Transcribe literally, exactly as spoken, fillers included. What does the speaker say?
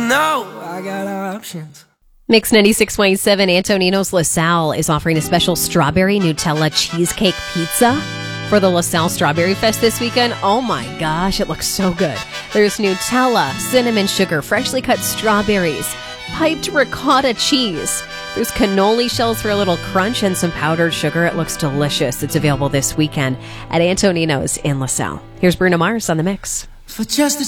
know I got options. Mix ninety-six point seven, Antonino's LaSalle is offering a special strawberry Nutella cheesecake pizza for the LaSalle Strawberry Fest this weekend. Oh my gosh, it looks so good. There's Nutella, cinnamon sugar, freshly cut strawberries, piped ricotta cheese. There's cannoli shells for a little crunch and some powdered sugar. It looks delicious. It's available this weekend at Antonino's in LaSalle. Here's Bruno Mars on The Mix. For just a